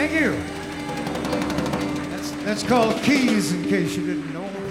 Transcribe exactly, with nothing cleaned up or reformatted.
Thank you. That's, that's called keys, in case you didn't know.